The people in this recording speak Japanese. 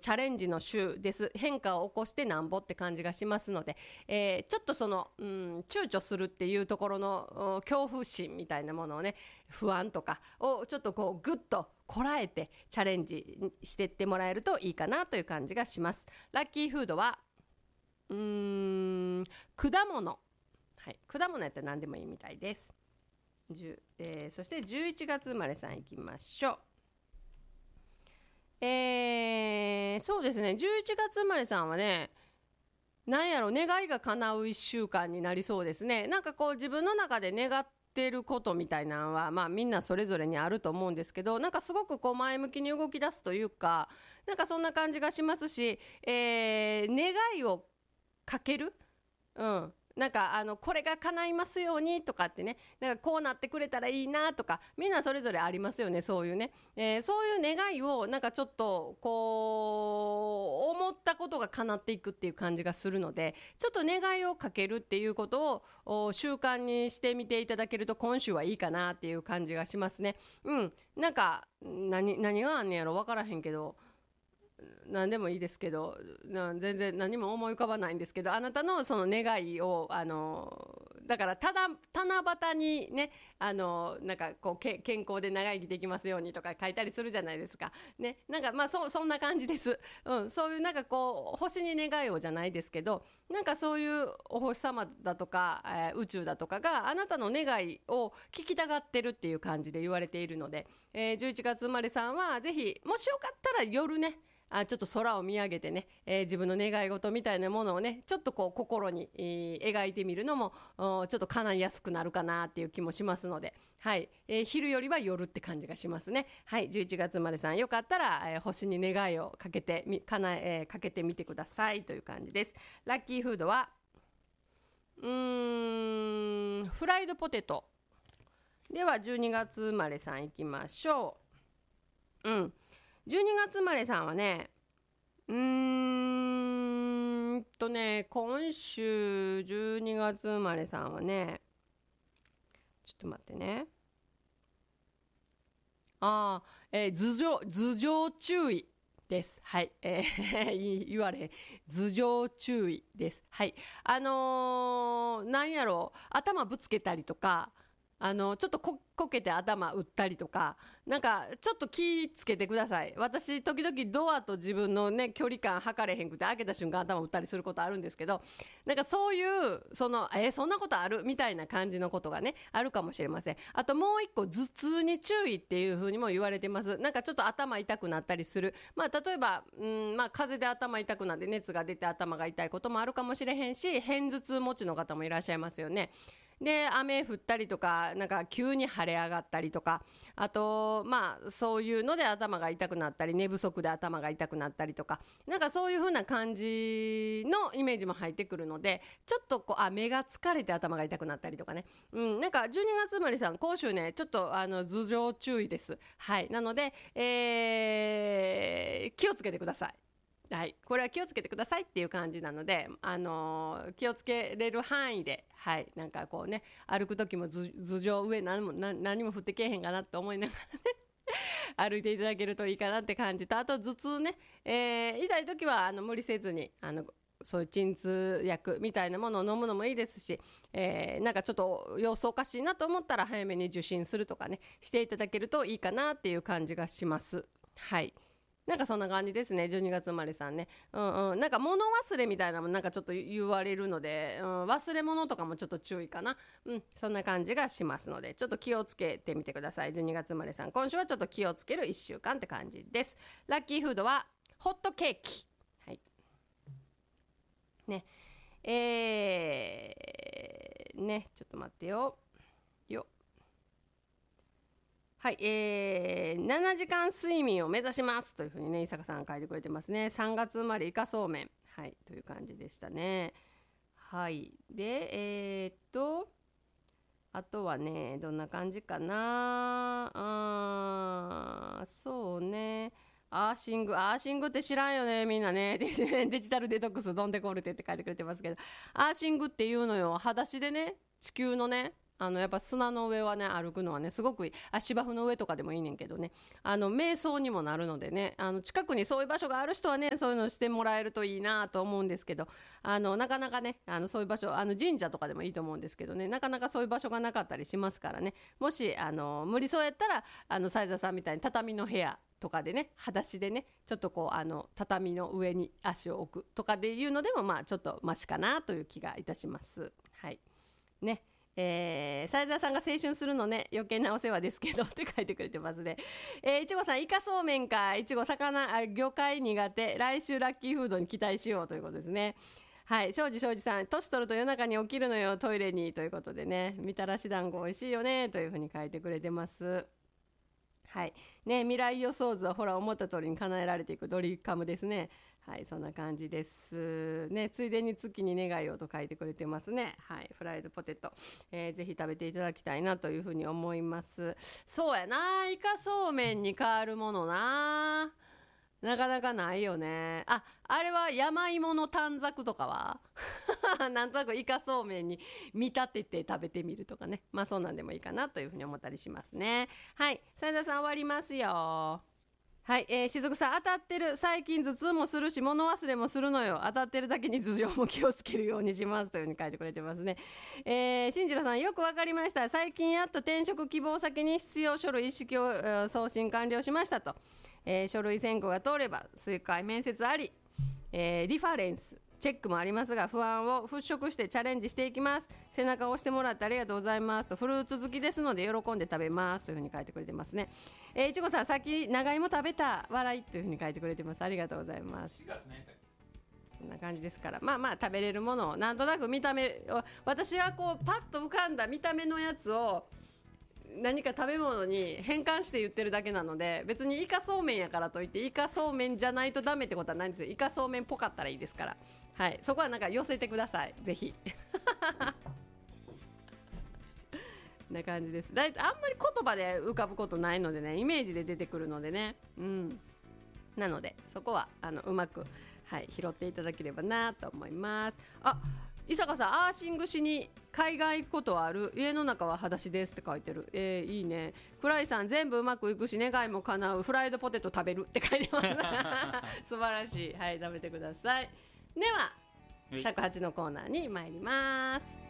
チャレンジの週です。変化を起こしてなんぼって感じがしますので、ちょっとその、躊躇するっていうところの恐怖心みたいなものをね、不安とかをちょっとこうグッとこらえてチャレンジしていってもらえるといいかなという感じがします。ラッキーフードは果物、はい、果物やったら何でもいいみたいです。そして11月生まれさんいきましょう。そうですね、11月生まれさんはね、なんやろ、願いが叶う1週間になりそうですね。なんかこう自分の中で願ってることみたいなのは、まあみんなそれぞれにあると思うんですけど、なんかすごくこう前向きに動き出すというか、なんかそんな感じがしますし、願いをかける、なんかこれが叶いますようにとかってね、なんかこうなってくれたらいいなとか、みんなそれぞれありますよね、そういうね、そういう願いをなんかちょっとこう思ったことが叶っていくっていう感じがするので、ちょっと願いをかけるっていうことを習慣にしてみていただけると今週はいいかなっていう感じがしますね。なんか何があんねやろ分からへんけど、何でもいいですけど、全然何も思い浮かばないんですけど、あなたのその願いをだから七夕にね、なんかこう健康で長生きできますようにとか書いたりするじゃないですかね。なんかまあそんな感じです。そういうなんかこう星に願いをじゃないですけど、なんかそういうお星様だとか、宇宙だとかがあなたの願いを聞きたがってるっていう感じで言われているので、11月生まれさんはぜひもしよかったら夜ね、ちょっと空を見上げてね、自分の願い事みたいなものをね、ちょっとこう心に、描いてみるのもちょっと叶いやすくなるかなっていう気もしますので、はい、昼よりは夜って感じがしますね。はい、11月生まれさんよかったら、星に願いをかけてかけてみてくださいという感じです。ラッキーフードはフライドポテトでは12月生まれさんいきましょう。12月生まれさんはね、今週12月生まれさんはね、ちょっと待ってね、頭上注意です。はい、言われ頭上注意です。はい、なんやろう、頭ぶつけたりとか、ちょっとこけて頭打ったりとか、なんかちょっと気つけてください。私時々ドアと自分のね距離感測れへんくて開けた瞬間頭打ったりすることあるんですけど、なんかそういうそんなことあるみたいな感じのことがねあるかもしれません。あともう一個、頭痛に注意っていう風にも言われてます。なんかちょっと頭痛くなったりする、例えば風邪で頭痛くなって熱が出て頭が痛いこともあるかもしれへんし、片頭痛持ちの方もいらっしゃいますよね。で雨降ったりとか、なんか急に晴れ上がったりとか、あとそういうので頭が痛くなったり、寝不足で頭が痛くなったりとか、なんかそういう風な感じのイメージも入ってくるので、ちょっと目が疲れて頭が痛くなったりとかね、なんか12月生まれさん今週ねちょっと頭上注意です。はい、なので、気をつけてください。はい、これは気をつけてくださいっていう感じなので、気をつけれる範囲で、はい、なんかこうね、歩く時も頭上上何も降ってけえへんかなって思いながらね歩いていただけるといいかなって感じと、あと頭痛ね、痛い時は無理せずにそういう鎮痛薬みたいなものを飲むのもいいですし、なんかちょっと様子おかしいなと思ったら早めに受診するとかねしていただけるといいかなっていう感じがします。はい、なんかそんな感じですね、12月生まれさんね。なんか物忘れみたいなのもなんかちょっと言われるので、忘れ物とかもちょっと注意かな。そんな感じがしますので、ちょっと気をつけてみてください。12月生まれさん、今週はちょっと気をつける1週間って感じです。ラッキーフードはホットケーキ。はいね、ちょっと待ってよ。はい、7時間睡眠を目指しますというふうにね伊坂さん書いてくれてますね。3月生まれイカそうめん、はい、という感じでしたね。はい、であとはねどんな感じかな。そうね、アーシングって知らんよねみんなね。デジタルデトックスドンデコルテって書いてくれてますけど、アーシングっていうのよ、裸足でね地球のねやっぱ砂の上はね歩くのはねすごくいい。芝生の上とかでもいいねんけどね、瞑想にもなるのでね、近くにそういう場所がある人はねそういうのしてもらえるといいなと思うんですけど、なかなかねそういう場所神社とかでもいいと思うんですけどね、なかなかそういう場所がなかったりしますからね、もし無理そうやったら斉田さんみたいに畳の部屋とかでね裸足でねちょっとこう畳の上に足を置くとかでいうのでもまあちょっとマシかなという気がいたします。はいね。斉沢さんが青春するのね余計なお世話ですけどって書いてくれてますね。いちごさんイカそうめんか、いちご魚介苦手、来週ラッキーフードに期待しようということですね。はい、庄司さん、年取ると夜中に起きるのよトイレにということでね、みたらし団子美味しいよねというふうに書いてくれてます。はいね、未来予想図はほら思った通りに叶えられていくドリカムですね。はい、そんな感じですね。ついでに月に願いをと書いてくれてますね。はい、フライドポテト、ぜひ食べていただきたいなというふうに思います。そうやな、イカそうめんに変わるものななかなかないよね。あれは山芋の短冊とかはなんとなくイカそうめんに見立てて食べてみるとかね、まあそんなんでもいいかなというふうに思ったりしますね。はい、斉田さん終わりますよ。はい、しずくさん当たってる、最近頭痛もするし物忘れもするのよ、当たってるだけに頭上も気をつけるようにしますというふうに書いてくれてますね。新次郎さんよくわかりました、最近やっと転職希望先に必要書類一式を送信完了しましたと。書類選考が通れば数回面接あり、リファレンスチェックもありますが不安を払拭してチャレンジしていきます。背中を押してもらってありがとうございますと、フルーツ好きですので喜んで食べますというふうに書いてくれてますね。いちごさんさっき長芋食べた笑いというふうに書いてくれてます。ありがとうございます。そんな感じですから、まあまあ食べれるものをなんとなく見た目、私はこうパッと浮かんだ見た目のやつを何か食べ物に変換して言ってるだけなので、別にイカそうめんやからといってイカそうめんじゃないとダメってことはないんですよ。イカそうめんっぽかったらいいですから、はい、そこはなんか寄せてくださいぜひな感じです。あんまり言葉で浮かぶことないのでね、イメージで出てくるのでね、なのでそこはうまく、はい、拾っていただければなと思います。伊坂さん、アーシングしに海外行くことはある、家の中は裸足ですって書いてる。いいね。フライさん、全部うまくいくし願いも叶う、フライドポテト食べるって書いてます素晴らしい。はい、食べてください。では尺八のコーナーに参ります。